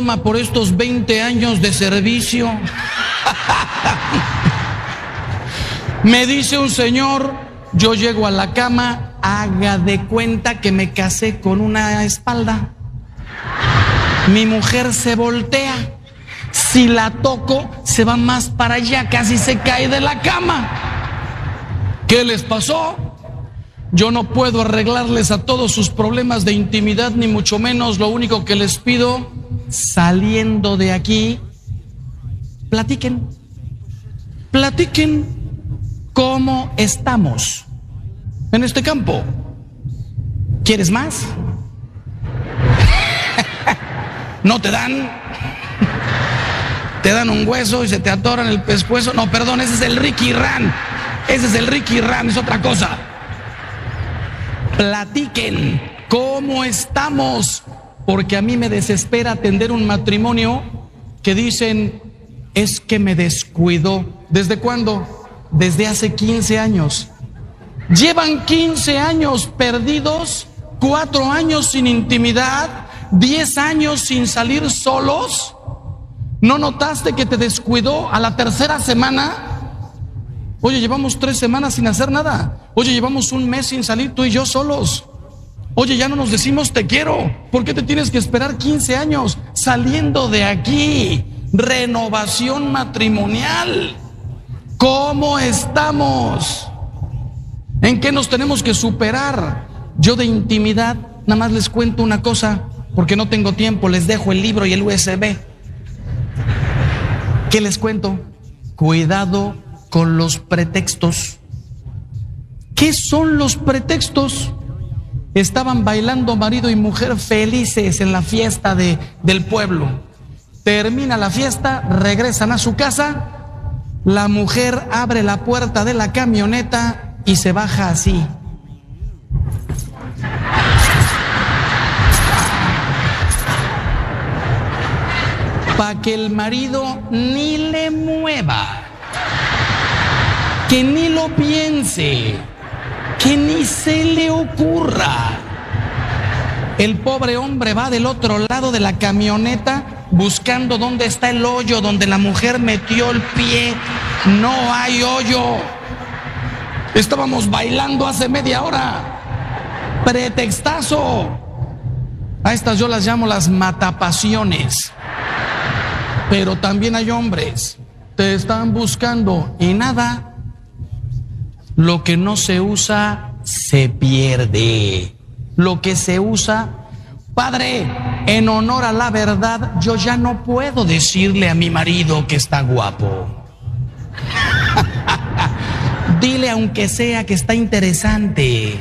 broma por estos 20 años de servicio. Me dice un señor, yo llego a la cama, haga de cuenta que me casé con una espalda. Mi mujer se voltea. Si la toco, se va más para allá, casi se cae de la cama. ¿Qué les pasó? Yo no puedo arreglarles a todos sus problemas de intimidad, ni mucho menos. Lo único que les pido, saliendo de aquí, platiquen cómo estamos en este campo. ¿Quieres más? ¿No te dan? Te dan un hueso y se te atoran el pescuezo. No, perdón, ese es el Ricky Ran. Es otra cosa. Platiquen cómo estamos, porque a mí me desespera atender un matrimonio que dicen, es que me descuidó. ¿Desde cuándo? Desde hace 15 años. Llevan 15 años perdidos, 4 años sin intimidad, 10 años sin salir solos. ¿No notaste que te descuidó a la tercera semana? Oye, llevamos 3 semanas sin hacer nada. Oye, llevamos un mes sin salir tú y yo solos. Oye, ya no nos decimos te quiero. ¿Por qué te tienes que esperar 15 años saliendo de aquí? Renovación matrimonial. ¿Cómo estamos? ¿En qué nos tenemos que superar? Yo de intimidad nada más les cuento una cosa, porque no tengo tiempo. Les dejo el libro y el USB. ¿Qué les cuento? Cuidado con los pretextos. ¿Qué son los pretextos? Estaban bailando marido y mujer felices en la fiesta del pueblo. Termina la fiesta, regresan a su casa. La mujer abre la puerta de la camioneta y se baja así. Para que el marido ni le mueva, que ni lo piense, que ni se le ocurra. El pobre hombre va del otro lado de la camioneta buscando dónde está el hoyo donde la mujer metió el pie. No hay hoyo. Estábamos bailando hace media hora. Pretextazo. A estas yo las llamo las matapasiones. Pero también hay hombres, te están buscando y nada. Lo que no se usa, se pierde. Lo que se usa, padre, en honor a la verdad, yo ya no puedo decirle a mi marido que está guapo. Dile aunque sea que está interesante.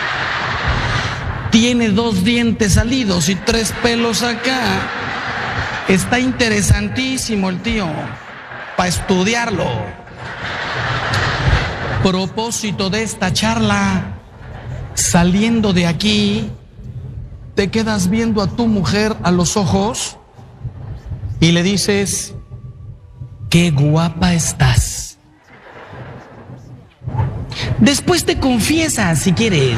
Tiene 2 dientes salidos y 3 pelos acá. Está interesantísimo el tío, para estudiarlo. Propósito de esta charla, saliendo de aquí, te quedas viendo a tu mujer a los ojos y le dices, qué guapa estás. Después te confiesas si quieres,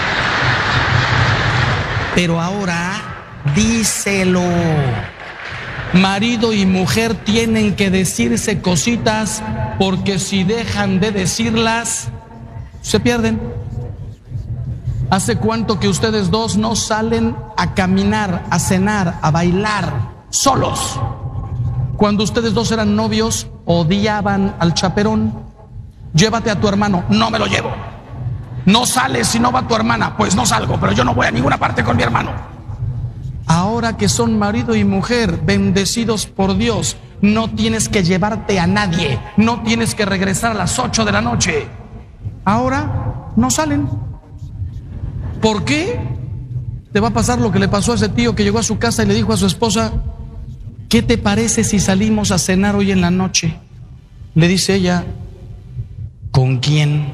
pero ahora díselo. Marido y mujer tienen que decirse cositas, porque si dejan de decirlas, se pierden. ¿Hace cuánto que ustedes dos no salen a caminar, a cenar, a bailar solos? Cuando ustedes dos eran novios, odiaban al chaperón. Llévate a tu hermano. No me lo llevo. No sales si no va tu hermana. Pues no salgo, pero yo no voy a ninguna parte con mi hermano. Ahora que son marido y mujer, bendecidos por Dios, no tienes que llevarte a nadie, no tienes que regresar a las 8 de la noche. Ahora no salen. ¿Por qué? Te va a pasar lo que le pasó a ese tío que llegó a su casa y le dijo a su esposa, ¿qué te parece si salimos a cenar hoy en la noche? Le dice ella, ¿con quién?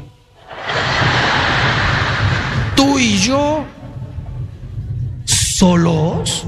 ¿Tú y yo? ¿Solos?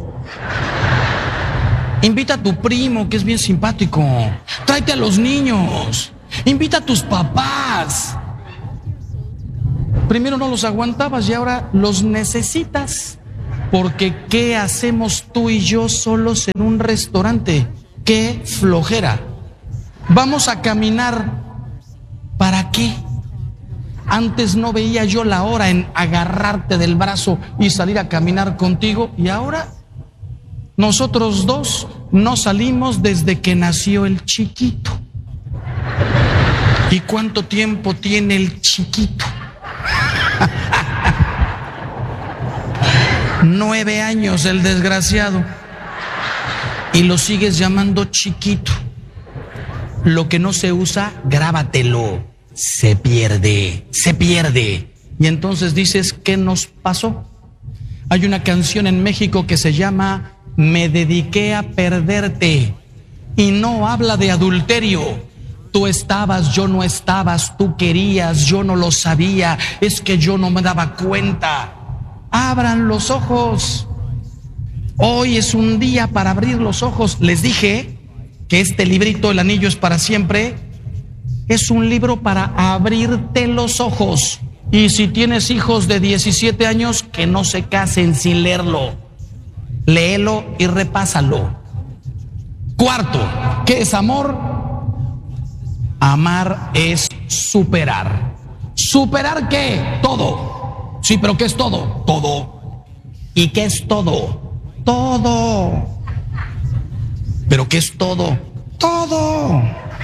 Invita a tu primo, que es bien simpático. Tráete a los niños. Invita a tus papás. Primero no los aguantabas y ahora los necesitas. Porque ¿qué hacemos tú y yo solos en un restaurante? ¡Qué flojera! Vamos a caminar. ¿Para qué? Antes no veía yo la hora en agarrarte del brazo y salir a caminar contigo, y ahora nosotros dos no salimos desde que nació el chiquito. ¿Y cuánto tiempo tiene el chiquito? 9 años el desgraciado, y lo sigues llamando chiquito. Lo que no se usa, grábatelo. Se pierde, se pierde. Y entonces dices, ¿qué nos pasó? Hay una canción en México que se llama Me dediqué a perderte, y no habla de adulterio. Tú estabas, yo no estabas, tú querías, yo no lo sabía, es que yo no me daba cuenta. Abran los ojos. Hoy es un día para abrir los ojos. Les dije que este librito, El Anillo es para siempre, es un libro para abrirte los ojos. Y si tienes hijos de 17 años, que no se casen sin leerlo. Léelo y repásalo. Cuarto, ¿qué es amor? Amar es superar. ¿Superar qué? Todo. Sí, pero ¿qué es todo? Todo. ¿Y qué es todo? Todo. ¿Pero qué es todo? Todo.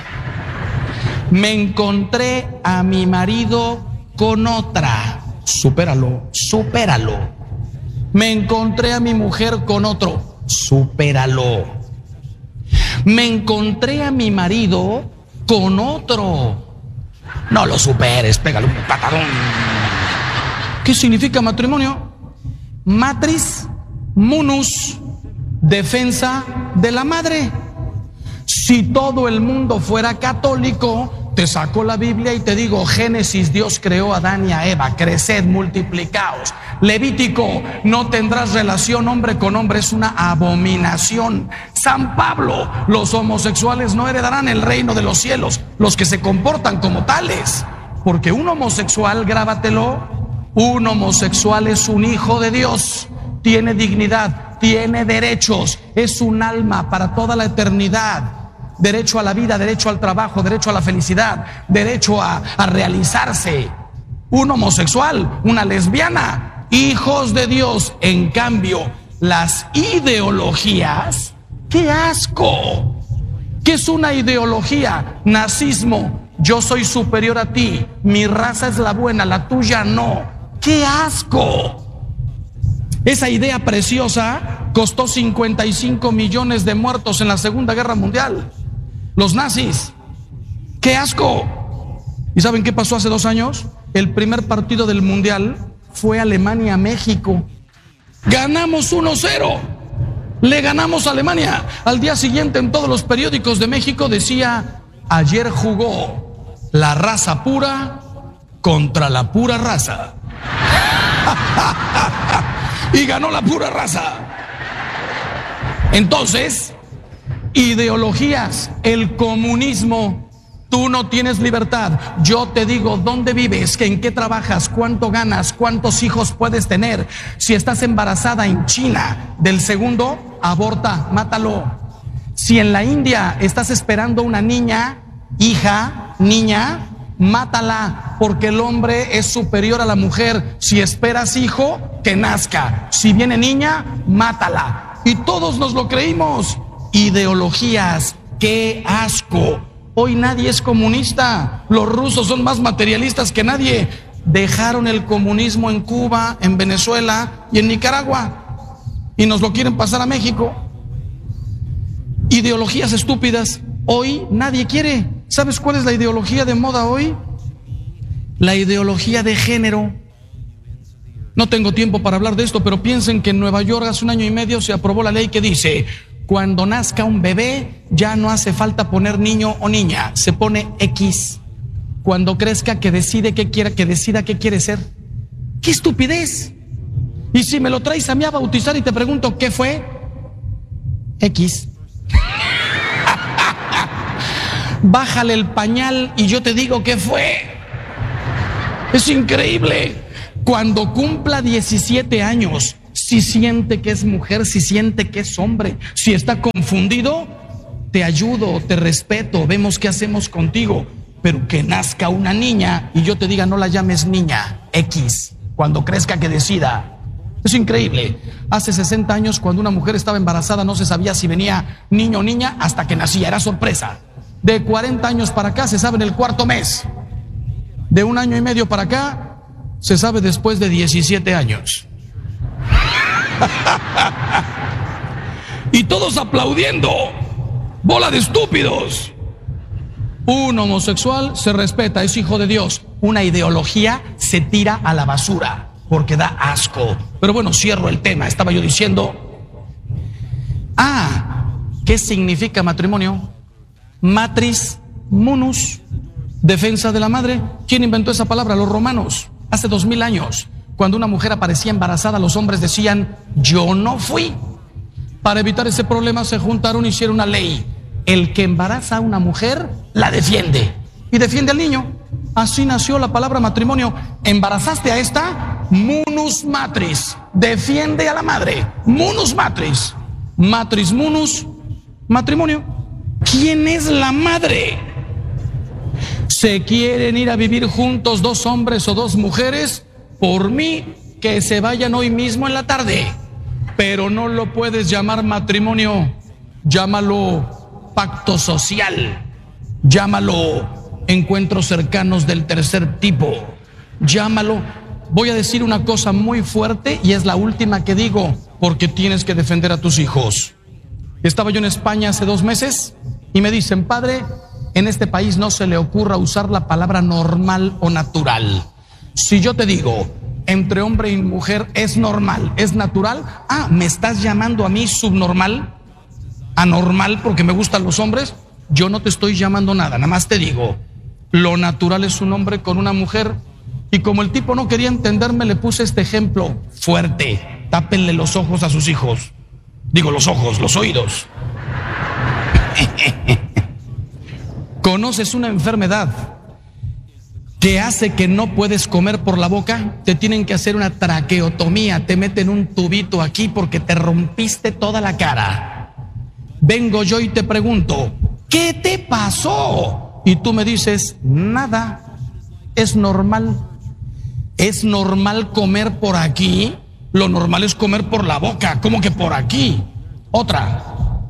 Me encontré a mi marido con otra. Supéralo, supéralo. Me encontré a mi mujer con otro. Supéralo. Me encontré a mi marido con otro. No lo superes, pégale un patadón. ¿Qué significa matrimonio? Matris munus, defensa de la madre. Si todo el mundo fuera católico, te saco la Biblia y te digo, Génesis, Dios creó a Adán y a Eva, creced, multiplicaos. Levítico, no tendrás relación hombre con hombre, es una abominación. San Pablo, los homosexuales no heredarán el reino de los cielos, los que se comportan como tales. Porque un homosexual, grábatelo, un homosexual es un hijo de Dios, tiene dignidad, tiene derechos, es un alma para toda la eternidad. Derecho a la vida, derecho al trabajo, derecho a la felicidad, derecho a realizarse. Un homosexual, una lesbiana, hijos de Dios. En cambio, las ideologías, ¡qué asco! ¿Qué es una ideología? Nazismo, yo soy superior a ti, mi raza es la buena, la tuya no. ¡Qué asco! Esa idea preciosa costó 55 millones de muertos en la Segunda Guerra Mundial. Los nazis. ¡Qué asco! ¿Y saben qué pasó hace 2 años? El primer partido del Mundial fue Alemania-México. Ganamos 1-0. Le ganamos a Alemania. Al día siguiente en todos los periódicos de México decía, ayer jugó la raza pura contra la pura raza. Y ganó la pura raza. Entonces, ideologías, el comunismo, tú no tienes libertad. Yo te digo dónde vives, en qué trabajas, cuánto ganas, cuántos hijos puedes tener. Si estás embarazada en China del segundo, aborta, mátalo. Si en la India estás esperando una niña, hija, niña, mátala, porque el hombre es superior a la mujer. Si esperas hijo, que nazca. Si viene niña, mátala. Y todos nos lo creímos. Ideologías, qué asco. Hoy nadie es comunista. Los rusos son más materialistas que nadie. Dejaron el comunismo en Cuba, en Venezuela y en Nicaragua, y nos lo quieren pasar a México. Ideologías estúpidas. Hoy nadie quiere. ¿Sabes cuál es la ideología de moda hoy? La ideología de género. No tengo tiempo para hablar de esto, pero piensen que en Nueva York hace 1 año y medio se aprobó la ley que dice, cuando nazca un bebé ya no hace falta poner niño o niña, se pone X. Cuando crezca que decida qué quiere ser. ¡Qué estupidez! Y si me lo traes a mí a bautizar y te pregunto ¿qué fue? X. Bájale el pañal y yo te digo qué fue. Es increíble. Cuando cumpla 17 años, Si siente que es mujer, si siente que es hombre, si está confundido, te ayudo, te respeto, vemos qué hacemos contigo. Pero que nazca una niña y yo te diga, no la llames niña, X, cuando crezca que decida. Es increíble. Hace 60 años, cuando una mujer estaba embarazada, no se sabía si venía niño o niña hasta que nacía, era sorpresa. De 40 años para acá se sabe en el cuarto mes. De 1 año y medio para acá se sabe después de 17 años. Y todos aplaudiendo. Bola de estúpidos. Un homosexual se respeta, es hijo de Dios. Una ideología se tira a la basura porque da asco. Pero bueno, cierro el tema. Estaba yo diciendo, ¿qué significa matrimonio? Matris munus, defensa de la madre. ¿Quién inventó esa palabra? Los romanos, hace 2000 años. Cuando una mujer aparecía embarazada, los hombres decían, yo no fui. Para evitar ese problema se juntaron y hicieron una ley. El que embaraza a una mujer, la defiende. Y defiende al niño. Así nació la palabra matrimonio. Embarazaste a esta, munus matris. Defiende a la madre. Munus matris. Matris munus, matrimonio. ¿Quién es la madre? ¿Se quieren ir a vivir juntos 2 hombres o 2 mujeres? Por mí, que se vayan hoy mismo en la tarde. Pero no lo puedes llamar matrimonio. Llámalo pacto social. Llámalo encuentros cercanos del tercer tipo. Llámalo. Voy a decir una cosa muy fuerte y es la última que digo, porque tienes que defender a tus hijos. Estaba yo en España hace 2 meses y me dicen, padre, en este país no se le ocurra usar la palabra normal o natural. Si yo te digo, entre hombre y mujer es normal, es natural, ¿me estás llamando a mí subnormal? Anormal porque me gustan los hombres. Yo no te estoy llamando nada, nada más te digo, lo natural es un hombre con una mujer. Y como el tipo no quería entenderme, le puse este ejemplo fuerte. Tápenle los ojos a sus hijos. Digo los ojos, los oídos. ¿Conoces una enfermedad que hace que no puedes comer por la boca? Te tienen que hacer una traqueotomía, te meten un tubito aquí porque te rompiste toda la cara. Vengo yo y te pregunto, ¿qué te pasó? Y tú me dices, nada, es normal. ¿Es normal comer por aquí? Lo normal es comer por la boca. ¿Cómo que por aquí? Otra.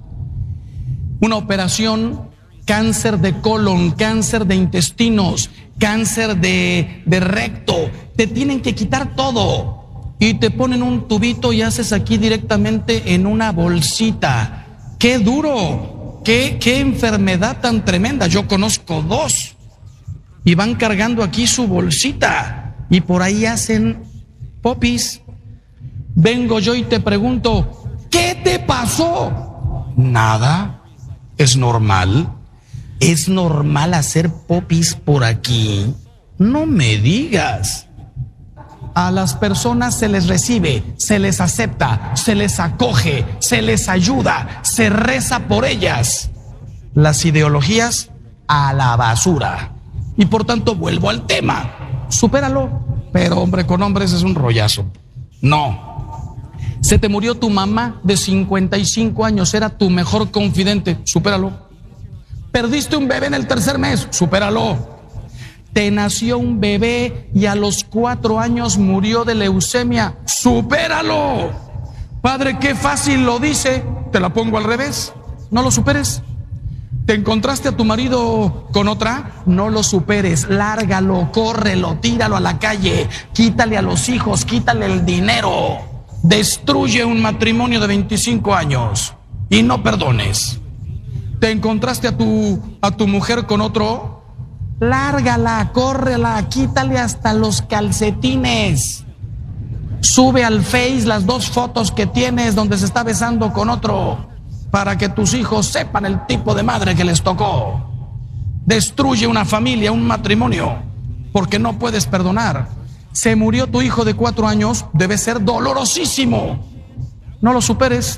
Una operación, cáncer de colon, cáncer de intestinos, cáncer de recto. Te tienen que quitar todo. Y te ponen un tubito y haces aquí directamente en una bolsita. ¡Qué duro! ¡Qué enfermedad tan tremenda! Yo conozco 2. Y van cargando aquí su bolsita. Y por ahí hacen popis. Vengo yo y te pregunto, ¿qué te pasó? Nada, es normal. ¿Es normal hacer popis por aquí? No me digas. A las personas se les recibe, se les acepta, se les acoge, se les ayuda, se reza por ellas. Las ideologías a la basura. Y por tanto vuelvo al tema. Supéralo, pero hombre con hombres es un rollazo. No. Se te murió tu mamá de 55 años, era tu mejor confidente, supéralo. Perdiste un bebé en el 3er mes, supéralo. Te nació un bebé y a los 4 años murió de leucemia, supéralo. Padre, qué fácil lo dice, te la pongo al revés, no lo superes. ¿Te encontraste a tu marido con otra? No lo superes, lárgalo, córrelo, tíralo a la calle, quítale a los hijos, quítale el dinero. Destruye un matrimonio de 25 años y no perdones. ¿Te encontraste a tu mujer con otro? Lárgala, córrela, quítale hasta los calcetines. Sube al Face las 2 fotos que tienes donde se está besando con otro, para que tus hijos sepan el tipo de madre que les tocó. Destruye una familia, un matrimonio, porque no puedes perdonar. Se murió tu hijo de 4 años, debe ser dolorosísimo. No lo superes.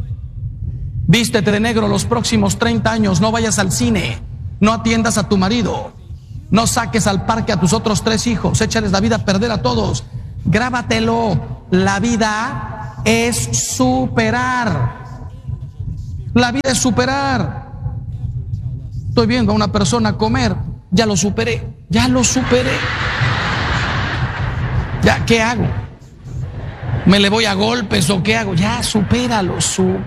Vístete de negro los próximos 30 años, no vayas al cine, no atiendas a tu marido, no saques al parque a tus otros 3 hijos, échales la vida a perder a todos. Grábatelo, la vida es superar. La vida es superar. Estoy viendo a una persona comer, ya lo superé. ¿Ya qué hago? ¿Me le voy a golpes o qué hago? Ya, supéralo.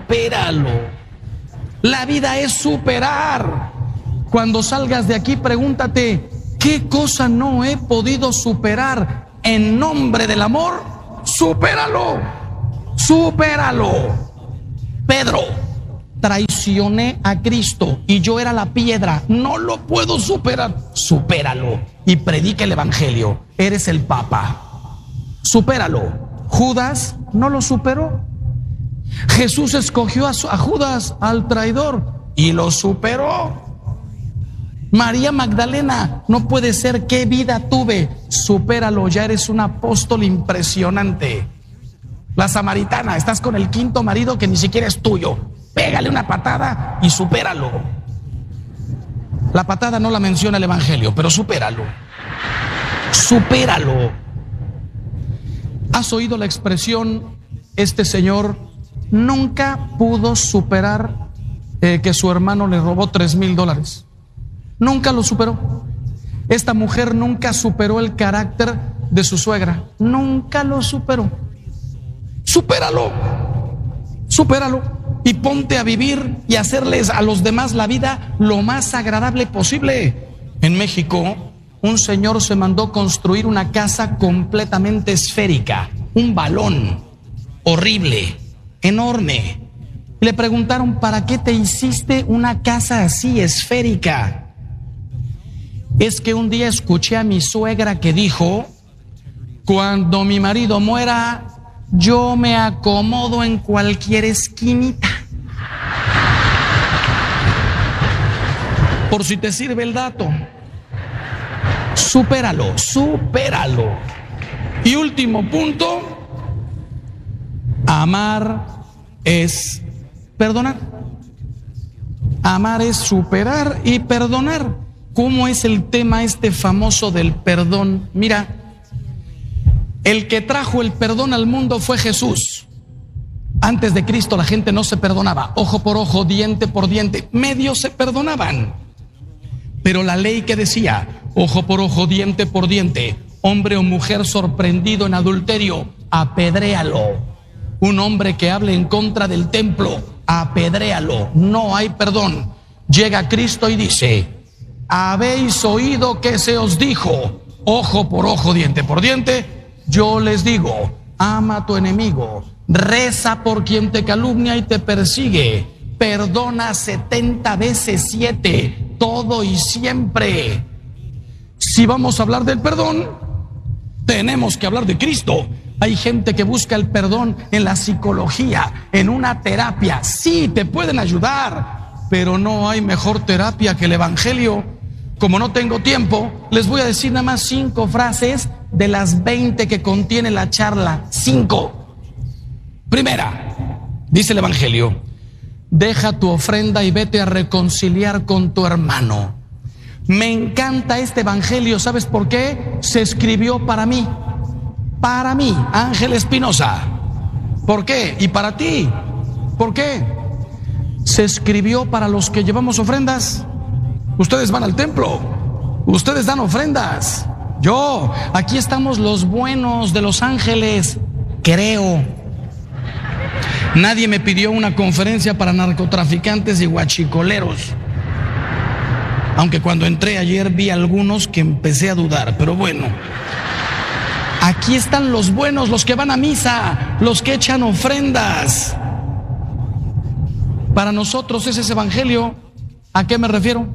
La vida es superar. Cuando salgas de aquí, pregúntate, ¿qué cosa no he podido superar en nombre del amor? Supéralo. Pedro: traicioné a Cristo y yo era la piedra, no lo puedo superar. Supéralo y predica el evangelio. Eres el Papa. Supéralo. Judas no lo superó. Jesús escogió a Judas, al traidor, y lo superó. María Magdalena: no puede ser, qué vida tuve. Supéralo, ya eres un apóstol impresionante. La samaritana: estás con el quinto marido que ni siquiera es tuyo. Pégale una patada y supéralo. La patada no la menciona el evangelio, pero supéralo. ¿Has oído la expresión, este señor nunca pudo superar que su hermano le robó $3,000? Nunca lo superó. Esta mujer nunca superó el carácter de su suegra. Nunca lo superó. Supéralo y ponte a vivir y hacerles a los demás la vida lo más agradable posible. En México, un señor se mandó construir una casa completamente esférica, un balón horrible, enorme. Le preguntaron: ¿para qué te hiciste una casa así esférica? Es que un día escuché a mi suegra que dijo: cuando mi marido muera, yo me acomodo en cualquier esquinita. Por si te sirve el dato. Supéralo. Y último punto: amar es perdonar. Amar es superar y perdonar. ¿Cómo es el tema famoso del perdón? Mira, el que trajo el perdón al mundo fue Jesús. Antes de Cristo la gente no se perdonaba. Ojo por ojo, diente por diente. Medio se perdonaban. Pero la ley que decía ojo por ojo, diente por diente, hombre o mujer sorprendido en adulterio, apedréalo. Un hombre que hable en contra del templo, apedréalo. No hay perdón. Llega Cristo y dice: habéis oído que se os dijo, ojo por ojo, diente por diente. Yo les digo, ama a tu enemigo, reza por quien te calumnia y te persigue, perdona 70 veces 7, todo y siempre. Si vamos a hablar del perdón, tenemos que hablar de Cristo. Hay gente que busca el perdón en la psicología, en una terapia. Sí, te pueden ayudar, pero no hay mejor terapia que el evangelio. Como no tengo tiempo, les voy a decir nada más 5 frases de las 20 que contiene la charla. 5. Primera, dice el evangelio: deja tu ofrenda y vete a reconciliar con tu hermano. Me encanta este evangelio. ¿Sabes por qué? Se escribió para mí, Ángel Espinosa. ¿Por qué? Y para ti. ¿Por qué? Se escribió para los que llevamos ofrendas. Ustedes van al templo, ustedes dan ofrendas. Aquí estamos los buenos de Los Ángeles, creo. Nadie me pidió una conferencia para narcotraficantes y guachicoleros. Aunque cuando entré ayer vi algunos que empecé a dudar, pero bueno. Aquí están los buenos, los que van a misa, los que echan ofrendas. Para nosotros ese es evangelio. ¿A qué me refiero?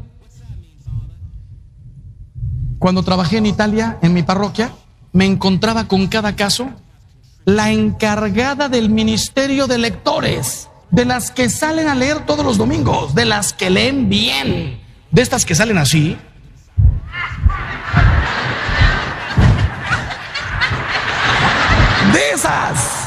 Cuando trabajé en Italia, en mi parroquia, me encontraba con cada caso la encargada del ministerio de lectores, de las que salen a leer todos los domingos, de las que leen bien, de estas que salen así. De esas.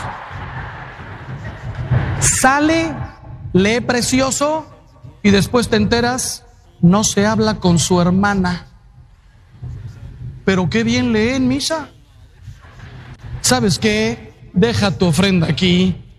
Sale, lee precioso y después te enteras, no se habla con su hermana. Pero qué bien lee en misa. ¿Sabes qué? Deja tu ofrenda aquí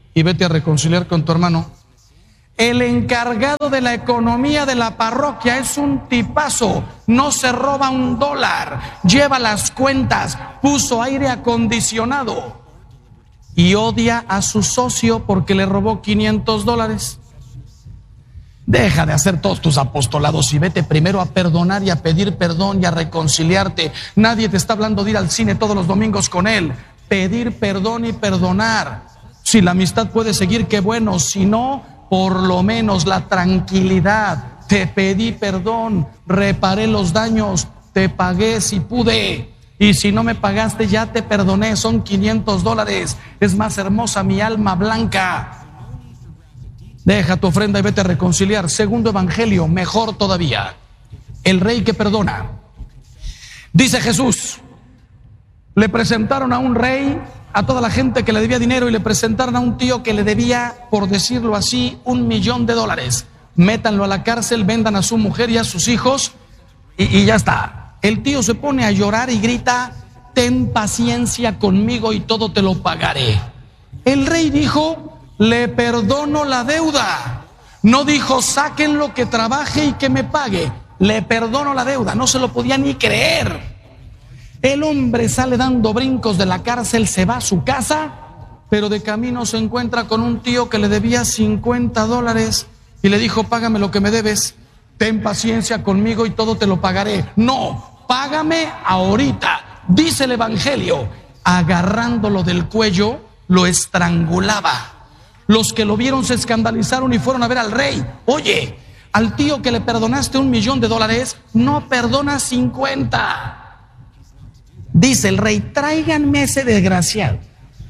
y vete a reconciliar con tu hermano. El encargado de la economía de la parroquia es un tipazo, no se roba $1, lleva las cuentas, puso aire acondicionado y odia a su socio porque le robó $500. Deja de hacer todos tus apostolados y vete primero a perdonar y a pedir perdón y a reconciliarte. Nadie te está hablando de ir al cine todos los domingos con él. Pedir perdón y perdonar. Si la amistad puede seguir, qué bueno. Si no, por lo menos la tranquilidad. Te pedí perdón, reparé los daños, te pagué si pude. Y si no me pagaste, ya te perdoné, son $500. Es más hermosa mi alma blanca. Deja tu ofrenda y vete a reconciliar. Segundo evangelio, mejor todavía. El rey que perdona. Dice Jesús, le presentaron a un rey, a toda la gente que le debía dinero, y le presentaron a un tío que le debía, por decirlo así, $1,000,000. Métanlo a la cárcel, vendan a su mujer y a sus hijos y ya está. El tío se pone a llorar y grita, ten paciencia conmigo y todo te lo pagaré. El rey dijo, le perdono la deuda. No dijo, sáquenlo que trabaje y que me pague. Le perdono la deuda. No se lo podía ni creer. El hombre sale dando brincos de la cárcel, se va a su casa, pero de camino se encuentra con un tío que le debía $50 y le dijo, págame lo que me debes, ten paciencia conmigo y todo te lo pagaré. No, págame ahorita. Dice el evangelio, agarrándolo del cuello, lo estrangulaba. Los que lo vieron se escandalizaron y fueron a ver al rey. Oye, al tío que le perdonaste $1,000,000, no perdona 50. Dice el rey, tráiganme ese desgraciado.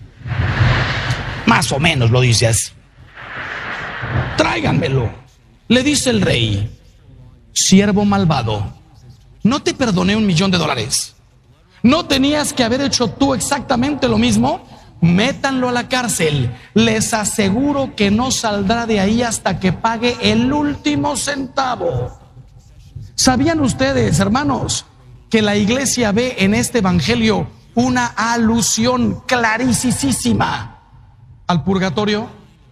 Más o menos lo dice así. Tráiganmelo. Le dice el rey, siervo malvado, ¿no te perdoné $1,000,000? ¿No tenías que haber hecho tú exactamente lo mismo? Métanlo a la cárcel. Les aseguro que no saldrá de ahí hasta que pague el último centavo. ¿Sabían ustedes, hermanos, que la iglesia ve en este evangelio una alusión clarísima al purgatorio?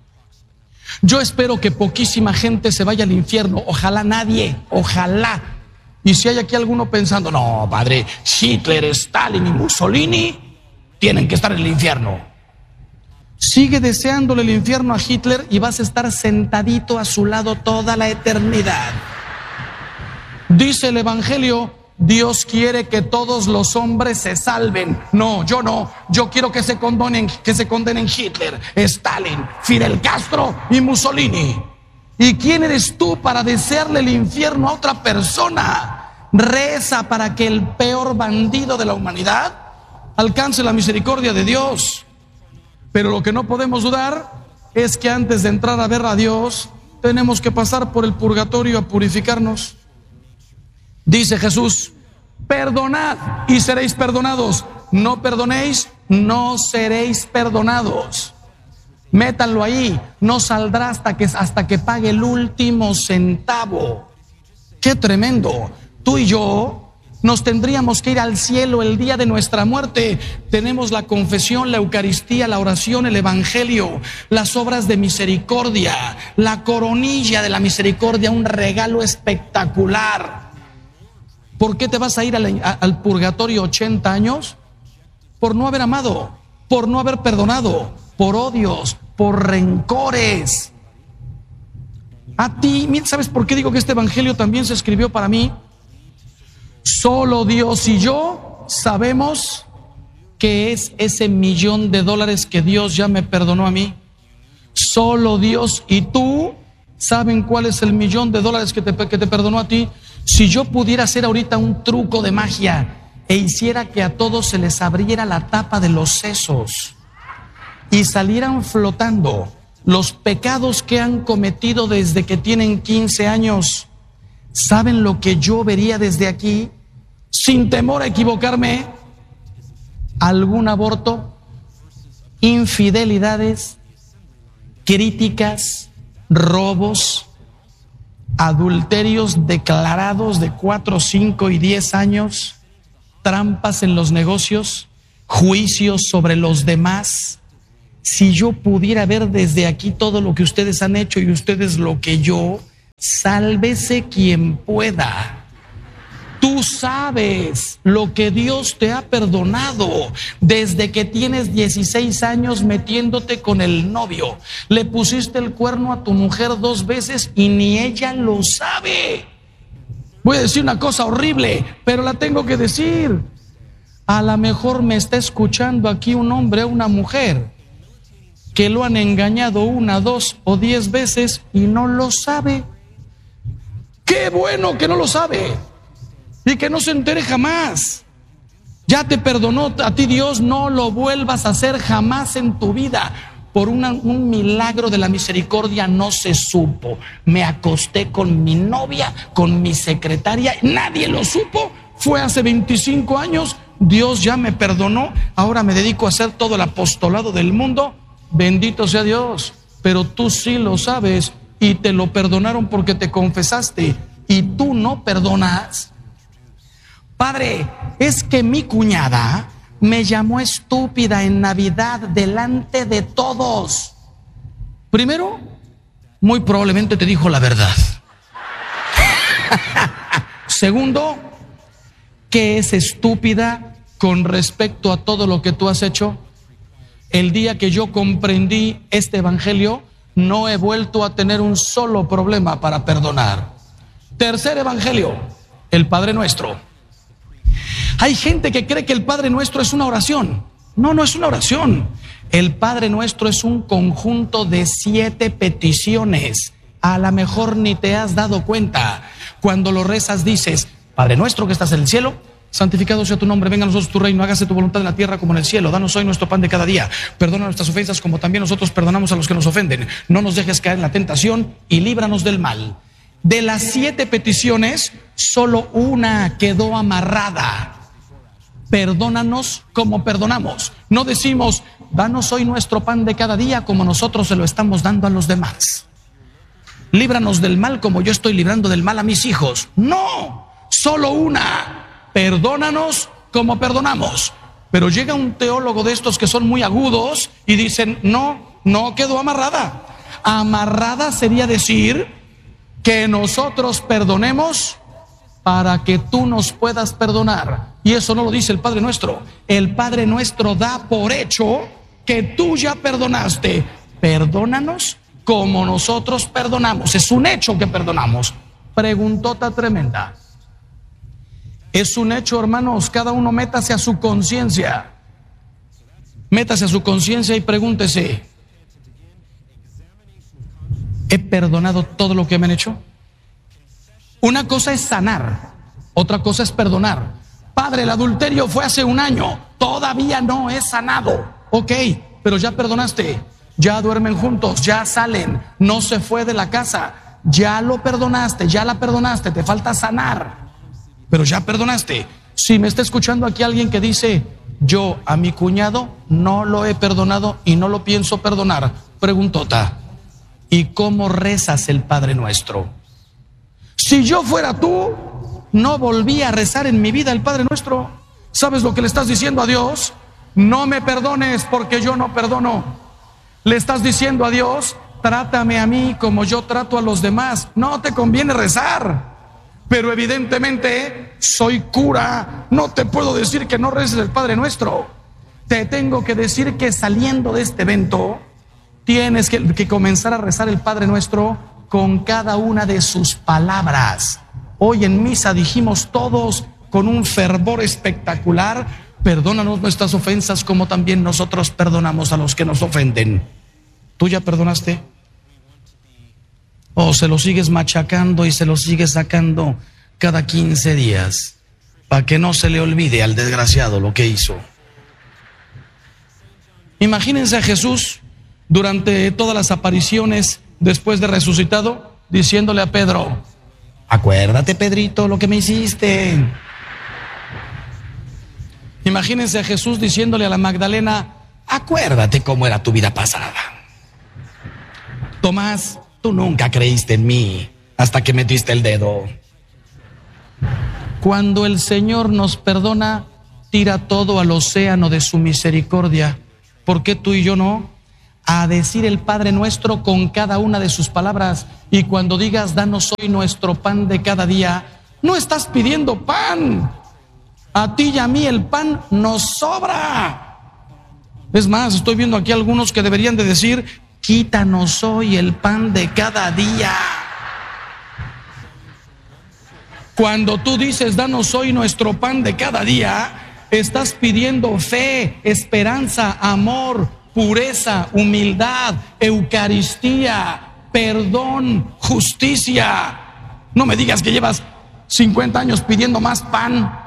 Yo espero que poquísima gente se vaya al infierno. Ojalá nadie, ojalá. Y si hay aquí alguno pensando, no, padre, Hitler, Stalin y Mussolini tienen que estar en el infierno. Sigue deseándole el infierno a Hitler y vas a estar sentadito a su lado toda la eternidad. Dice el evangelio, Dios quiere que todos los hombres se salven. No, yo quiero que se condenen Hitler, Stalin, Fidel Castro y Mussolini. ¿Y quién eres tú para desearle el infierno a otra persona? Reza para que el peor bandido de la humanidad alcance la misericordia de Dios. Pero lo que no podemos dudar es que antes de entrar a ver a Dios, tenemos que pasar por el purgatorio a purificarnos. Dice Jesús, perdonad y seréis perdonados. No perdonéis, no seréis perdonados. Métanlo ahí, no saldrá hasta que pague el último centavo. ¡Qué tremendo! Tú y yo nos tendríamos que ir al cielo el día de nuestra muerte. Tenemos la confesión, la Eucaristía, la oración, el Evangelio, las obras de misericordia, la coronilla de la misericordia, un regalo espectacular. ¿Por qué te vas a ir al purgatorio 80 años? Por no haber amado, por no haber perdonado, por odios, por rencores. A ti, ¿sabes por qué digo que este Evangelio también se escribió para mí? Solo Dios y yo sabemos qué es ese $1,000,000 que Dios ya me perdonó a mí. Solo Dios y tú saben cuál es el $1,000,000 que te perdonó a ti. Si yo pudiera hacer ahorita un truco de magia e hiciera que a todos se les abriera la tapa de los sesos y salieran flotando los pecados que han cometido desde que tienen 15 años, ¿saben lo que yo vería desde aquí? Sin temor a equivocarme, algún aborto, infidelidades, críticas, robos, adulterios declarados de 4, 5 y 10 años, trampas en los negocios, juicios sobre los demás, si yo pudiera ver desde aquí todo lo que ustedes han hecho y ustedes lo que yo, sálvese quien pueda. Tú sabes lo que Dios te ha perdonado desde que tienes 16 años metiéndote con el novio. Le pusiste el cuerno a tu mujer 2 veces y ni ella lo sabe. Voy a decir una cosa horrible, pero la tengo que decir. A lo mejor me está escuchando aquí un hombre o una mujer que lo han engañado 1, 2 o 10 veces y no lo sabe. ¡Qué bueno que no lo sabe! Y que no se entere jamás. Ya te perdonó a ti Dios, no lo vuelvas a hacer jamás en tu vida. Por un milagro de la misericordia no se supo. Me acosté con mi novia, con mi secretaria, nadie lo supo. Fue hace 25 años, Dios ya me perdonó, ahora me dedico a hacer todo el apostolado del mundo. Bendito sea Dios, pero tú sí lo sabes y te lo perdonaron porque te confesaste y tú no perdonas. Padre, es que mi cuñada me llamó estúpida en Navidad delante de todos. Primero, muy probablemente te dijo la verdad. Segundo, que es estúpida con respecto a todo lo que tú has hecho. El día que yo comprendí este evangelio, no he vuelto a tener un solo problema para perdonar. Tercer evangelio, el Padre Nuestro. Hay gente que cree que el Padre Nuestro es una oración. No, no es una oración. El Padre Nuestro es un conjunto de 7 peticiones. A lo mejor ni te has dado cuenta. Cuando lo rezas dices: Padre Nuestro que estás en el cielo, santificado sea tu nombre, venga a nosotros tu reino, hágase tu voluntad en la tierra como en el cielo. Danos hoy nuestro pan de cada día. Perdona nuestras ofensas como también nosotros perdonamos a los que nos ofenden. No nos dejes caer en la tentación y líbranos del mal. De las 7 peticiones, solo una quedó amarrada. Perdónanos como perdonamos. No decimos: danos hoy nuestro pan de cada día como nosotros se lo estamos dando a los demás. Líbranos del mal como yo estoy librando del mal a mis hijos. No, solo una. Perdónanos como perdonamos. Pero llega un teólogo de estos que son muy agudos y dicen: no quedó amarrada. Amarrada sería decir que nosotros perdonemos para que tú nos puedas perdonar. Y eso no lo dice el Padre Nuestro. El Padre Nuestro da por hecho que tú ya perdonaste. Perdónanos como nosotros perdonamos. Es un hecho que perdonamos. Preguntota tremenda. Es un hecho, hermanos. Cada uno métase a su conciencia. Métase a su conciencia y pregúntese: ¿he perdonado todo lo que me han hecho? Una cosa es sanar, otra cosa es perdonar. Padre, el adulterio fue hace 1 año, todavía no he sanado. Ok, pero ya perdonaste, ya duermen juntos, ya salen, no se fue de la casa, ya lo perdonaste, ya la perdonaste, te falta sanar, pero ya perdonaste. Si me está escuchando aquí alguien que dice: yo a mi cuñado no lo he perdonado y no lo pienso perdonar, preguntota: ¿y cómo rezas el Padre Nuestro? Si yo fuera tú, no volví a rezar en mi vida el Padre Nuestro. ¿Sabes lo que le estás diciendo a Dios? No me perdones porque yo no perdono. Le estás diciendo a Dios: trátame a mí como yo trato a los demás. No te conviene rezar. Pero evidentemente soy cura, no te puedo decir que no reces el Padre Nuestro. Te tengo que decir que saliendo de este evento tienes que comenzar a rezar el Padre Nuestro con cada una de sus palabras. Hoy en misa dijimos todos con un fervor espectacular: perdónanos nuestras ofensas como también nosotros perdonamos a los que nos ofenden. ¿Tú ya perdonaste? ¿O se lo sigues machacando y se lo sigues sacando cada 15 días para que no se le olvide al desgraciado lo que hizo? Imagínense a Jesús durante todas las apariciones después de resucitado, diciéndole a Pedro: acuérdate, Pedrito, lo que me hiciste. Imagínense a Jesús diciéndole a la Magdalena: acuérdate cómo era tu vida pasada. Tomás, tú nunca creíste en mí hasta que metiste el dedo. Cuando el Señor nos perdona, tira todo al océano de su misericordia. ¿Por qué tú y yo no? a decir el Padre Nuestro con cada una de sus palabras. Y cuando digas, danos hoy nuestro pan de cada día, no estás pidiendo pan. A ti y a mí el pan nos sobra. Es más, estoy viendo aquí algunos que deberían de decir, quítanos hoy el pan de cada día. Cuando tú dices, danos hoy nuestro pan de cada día, estás pidiendo fe, esperanza, amor, pureza, humildad, Eucaristía, perdón, justicia. No me digas que llevas 50 años pidiendo más pan.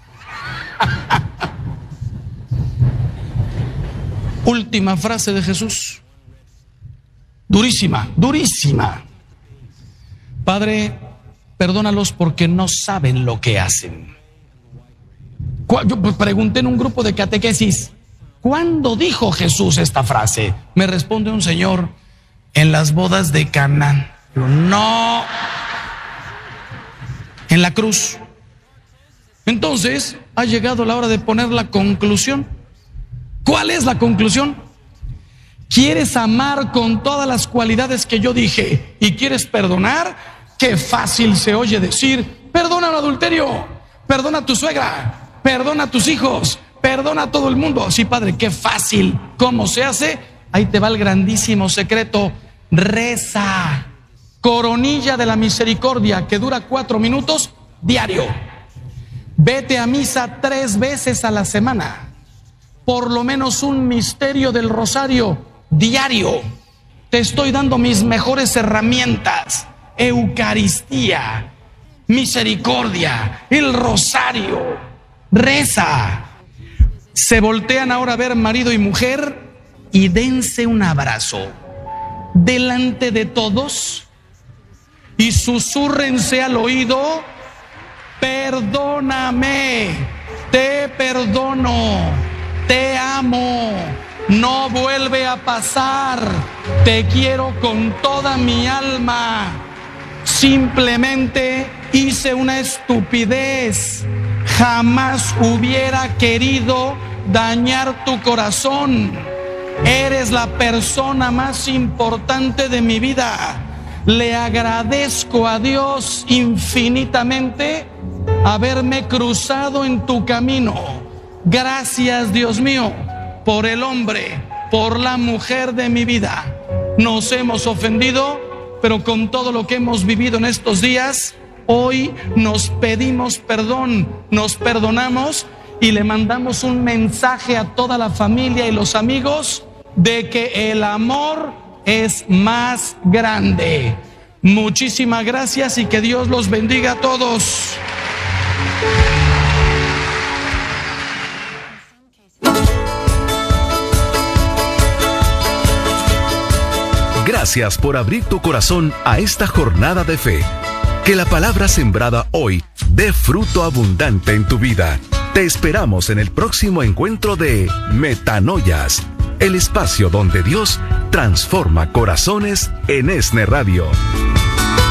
Última frase de Jesús. Durísima, durísima. Padre, perdónalos porque no saben lo que hacen. Yo pregunté en un grupo de catequesis, ¿cuándo dijo Jesús esta frase? Me responde un señor, en las bodas de Canaán. No, en la cruz. Entonces, ha llegado la hora de poner la conclusión. ¿Cuál es la conclusión? ¿Quieres amar con todas las cualidades que yo dije y quieres perdonar? Qué fácil se oye decir, perdona el adulterio, perdona a tu suegra, perdona a tus hijos, perdona a todo el mundo. Sí, Padre, qué fácil. ¿Cómo se hace? Ahí te va el grandísimo secreto. Reza. Coronilla de la misericordia, que dura 4 minutos diario. Vete a misa 3 veces a la semana. Por lo menos un misterio del rosario diario. Te estoy dando mis mejores herramientas. Eucaristía, misericordia, el rosario. Reza. Se voltean ahora a ver marido y mujer y dense un abrazo delante de todos y susúrrense al oído, perdóname, te perdono, te amo, no vuelve a pasar, te quiero con toda mi alma. Simplemente hice una estupidez. Jamás hubiera querido dañar tu corazón. Eres la persona más importante de mi vida. Le agradezco a Dios infinitamente haberme cruzado en tu camino. Gracias, Dios mío, por el hombre, por la mujer de mi vida. Nos hemos ofendido, pero con todo lo que hemos vivido en estos días, hoy nos pedimos perdón, nos perdonamos y le mandamos un mensaje a toda la familia y los amigos de que el amor es más grande. Muchísimas gracias y que Dios los bendiga a todos. Gracias por abrir tu corazón a esta jornada de fe. Que la palabra sembrada hoy dé fruto abundante en tu vida. Te esperamos en el próximo encuentro de Metanoias, el espacio donde Dios transforma corazones en ESNE Radio.